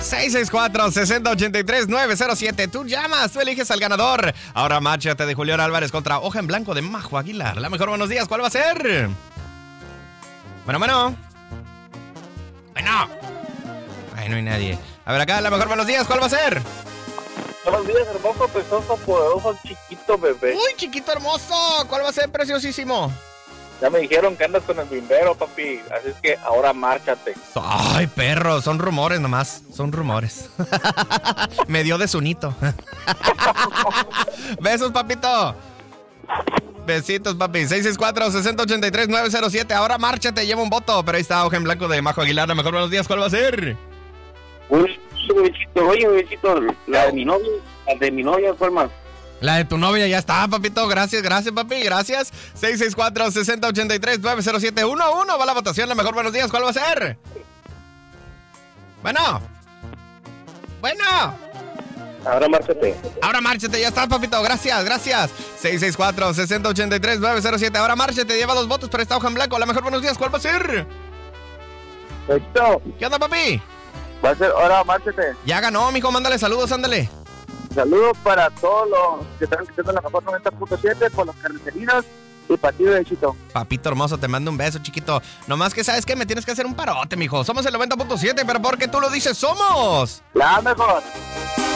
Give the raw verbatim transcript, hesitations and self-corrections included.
seis seis cuatro, seis cero ocho tres, nueve cero siete. Tú llamas, tú eliges al ganador. Ahora márchate de Julián Álvarez contra Hoja en Blanco de Majo Aguilar. La mejor, buenos días, ¿cuál va a ser? Bueno, bueno. Bueno. Ay, no hay nadie. A ver acá, la mejor, buenos días, ¿cuál va a ser? Buenos días, hermoso, precioso, poderoso, chiquito bebé. Uy, chiquito hermoso. ¿Cuál va a ser, preciosísimo? Ya me dijeron que andas con el bimbero, papi. Así es que ahora márchate. Ay, perro, son rumores nomás. Son rumores. Me dio de sunito. Besos, papito. Besitos, papi. seis seis cuatro, seis cero ocho tres, nueve cero siete. Ahora márchate, lleva un voto. Pero ahí está, Hoja en Blanco de Majo Aguilar. La mejor, buenos días, ¿cuál va a ser? Uy, bebecito, oye, bebecito, la de mi novia, la de mi novia, ¿cuál más? La de tu novia ya está, papito. Gracias, gracias, papi. Gracias. seis seis cuatro, seis cero ocho tres, nueve cero siete uno uno. Va la votación. La mejor, buenos días. ¿Cuál va a ser? Bueno. Bueno. Ahora márchate. Ahora márchate. Ya está, papito. Gracias, gracias. seis seis cuatro, seis cero ocho tres, nueve cero siete. Ahora márchate. Lleva dos votos para esta Hoja en Blanco. La mejor, buenos días. ¿Cuál va a ser? Bebecito, ¿Qué onda, papi? va a ser, ahora márchate. Ya ganó, mijo. Mándale saludos, ándale. Saludos para todos los que están escuchando la mejor noventa punto siete, por los carnicerinos y para ti, bebecito. Papito hermoso, te mando un beso, chiquito. Nomás que sabes que me tienes que hacer un parote, mijo. Somos el noventa punto siete, pero porque tú lo dices, somos La mejor.